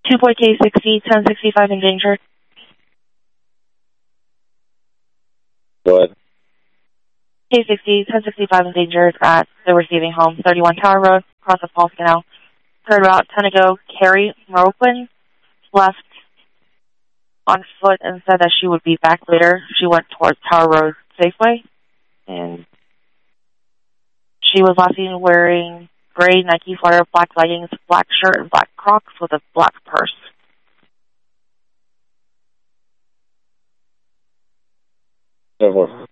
2-boy K60, 1065 endangered. Go ahead. K60, 1065 endangered at the receiving home, 31 Tower Road, across the Falls Canal. Heard about 10 ago, Carrie Moropin left on foot and said that she would be back later. She went towards Tower Road Safeway, and she was last seen wearing gray Nike Flyer, black leggings, black shirt, and black Crocs with a black purse. No more.